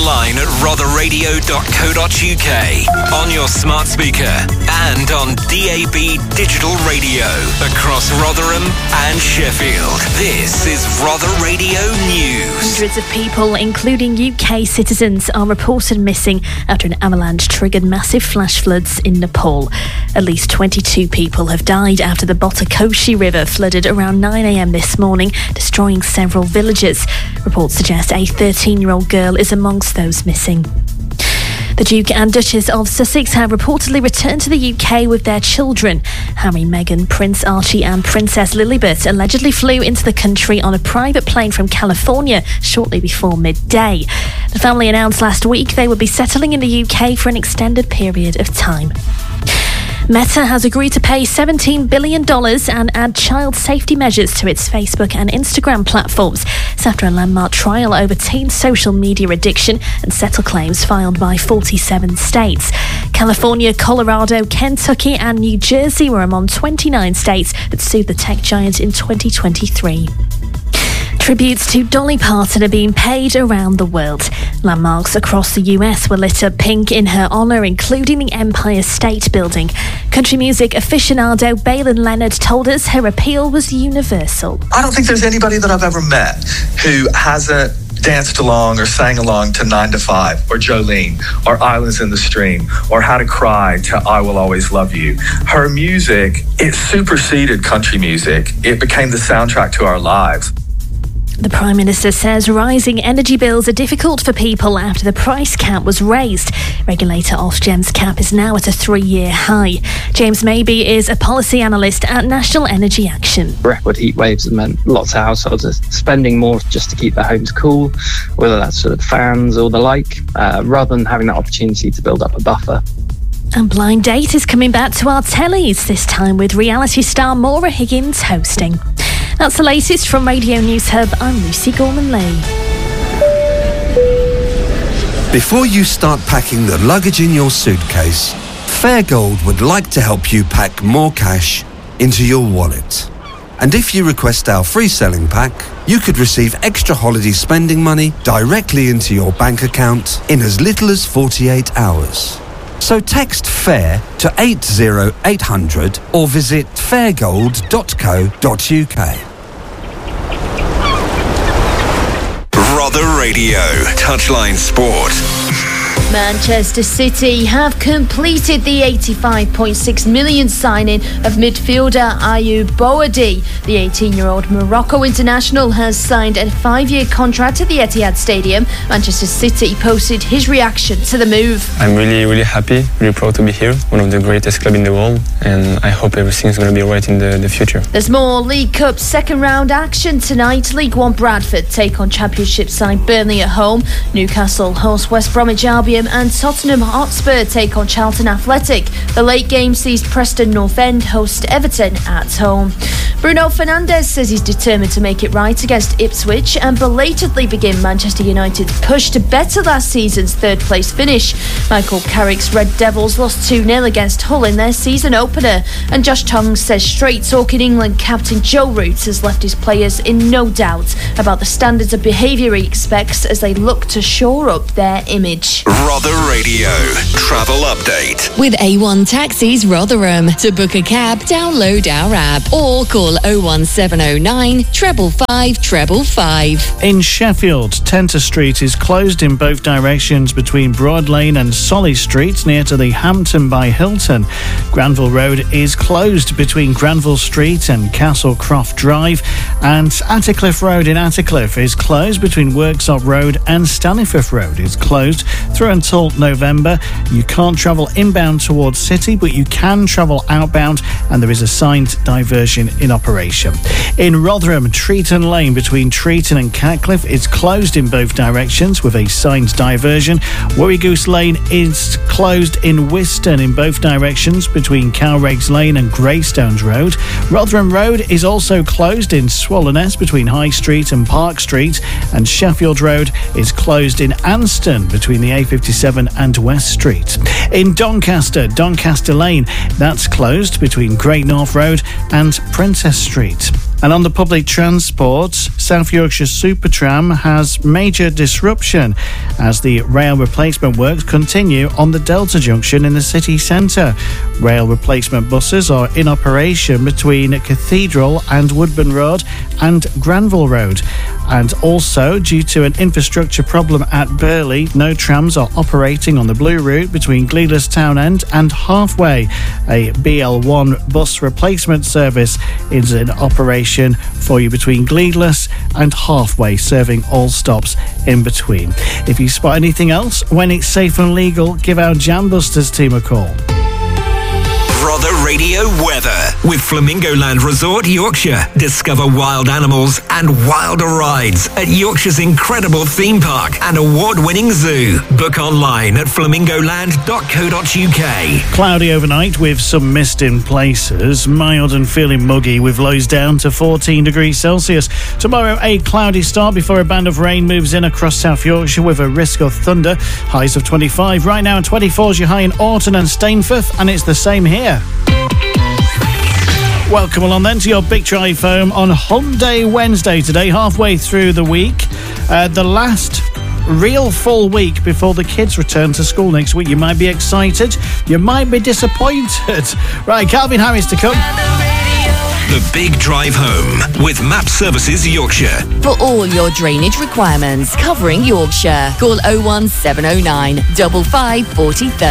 online at rotherradio.co.uk, on your smart speaker and on DAB digital radio across Rotherham and Sheffield. This is Rother Radio News. Hundreds of people, including UK citizens, are reported missing after an avalanche triggered massive flash floods in Nepal. At least 22 people have died after the Botakoshi River flooded around 9 a.m. this morning, destroying several villages. Reports suggest a 13-year-old girl is amongst those missing. The Duke and Duchess of Sussex have reportedly returned to the UK with their children. Harry, Meghan, Prince Archie and Princess Lilibet allegedly flew into the country on a private plane from California shortly before midday. The family announced last week they would be settling in the UK for an extended period of time. Meta has agreed to pay $17 billion and add child safety measures to its Facebook and Instagram platforms. It's after a landmark trial over teen social media addiction and settle claims filed by 47 states. California, Colorado, Kentucky and New Jersey were among 29 states that sued the tech giant in 2023. Tributes to Dolly Parton are being paid around the world. Landmarks across the US were lit up pink in her honour, including the Empire State Building. Country music aficionado Baylon Leonard told us her appeal was universal. I don't think there's anybody that I've ever met who hasn't danced along or sang along to 9 to 5 or Jolene or Islands in the Stream or How to Cry to I Will Always Love You. Her music, it superseded country music. It became the soundtrack to our lives. The Prime Minister says rising energy bills are difficult for people after the price cap was raised. Regulator Ofgem's cap is now at a 3-year high. James Maybe is a policy analyst at National Energy Action. Record heat waves have meant lots of households are spending more just to keep their homes cool, whether that's sort of fans or the like, rather than having that opportunity to build up a buffer. And Blind Date is coming back to our tellies, this time with reality star Maura Higgins hosting. That's the latest from Radio News Hub. I'm Lucy Gorman-Lee. Before you start packing the luggage in your suitcase, Fairgold would like to help you pack more cash into your wallet. And if you request our free selling pack, you could receive extra holiday spending money directly into your bank account in as little as 48 hours. So text FAIR to 80800 or visit fairgold.co.uk. Rother Radio, Touchline Sport. Manchester City have completed the £85.6 million signing of midfielder Ayoub Boadi. The 18-year-old Morocco international has signed a 5-year contract at the Etihad Stadium. Manchester City posted his reaction to the move. I'm really happy, really proud to be here, one of the greatest clubs in the world, and I hope everything's going to be right in the future. There's more League Cup second round action tonight. League One Bradford take on Championship side Burnley at home. Newcastle host West Bromwich Albion and Tottenham Hotspur take on Charlton Athletic. The late game sees Preston North End host Everton at home. Bruno Fernandes says he's determined to make it right against Ipswich and belatedly begin Manchester United's push to better last season's third-place finish. Michael Carrick's Red Devils lost 2-0 against Hull in their season opener. And Josh Tongue says straight-talking England captain Joe Root has left his players in no doubt about the standards of behaviour he expects as they look to shore up their image. Rother Radio Travel Update. With A1 Taxis Rotherham. To book a cab, download our app or call 01709 555 555. In Sheffield, Tenter Street is closed in both directions between Broad Lane and Solly Street near to the Hampton by Hilton. Granville Road is closed between Granville Street and Castlecroft Drive, and Attercliffe Road in Attercliffe is closed between Worksop Road and Stanyforth Road. It's closed through until November. You can't travel inbound towards City, but you can travel outbound, and there is a signed diversion in operation. In Rotherham, Treaton Lane between Treaton and Catcliffe is closed in both directions with a signed diversion. Worrygoose Lane is closed in Wiston in both directions between Cowregs Lane and Greystones Road. Rotherham Road is also closed in Swallownest between High Street and Park Street, and Sheffield Road is closed in Anston between the A57 and West Street. In Doncaster, Doncaster Lane, that's closed between Great North Road and Princess Street. And on the public transport, South Yorkshire Supertram has major disruption as the rail replacement works continue on the Delta Junction in the city centre. Rail replacement buses are in operation between Cathedral and Woodburn Road and Granville Road. And also, due to an infrastructure problem at Burley, no trams are operating on the Blue Route between Gleadless Town End and Halfway. A BL1 bus replacement service is in operation for you between Gleadless and Halfway, serving all stops in between. If you spot anything else, when it's safe and legal, give our Jambusters team a call. Rother Radio weather with Flamingo Land Resort, Yorkshire. Discover wild animals and wilder rides at Yorkshire's incredible theme park and award-winning zoo. Book online at flamingoland.co.uk. Cloudy overnight with some mist in places. Mild and feeling muggy with lows down to 14 degrees Celsius. Tomorrow, a cloudy start before a band of rain moves in across South Yorkshire with a risk of thunder. Highs of 25. Right now, 24 is your high in Orton and Stainforth, and it's the same here. Welcome along then to your Big Drive home on Hyundai Wednesday today, halfway through the week. The last real full week before the kids return to school next week. You might be excited, you might be disappointed. Right, Calvin Harris to come. The Big Drive Home with Map Services Yorkshire. For all your drainage requirements, covering Yorkshire. Call 01709 55 40 30.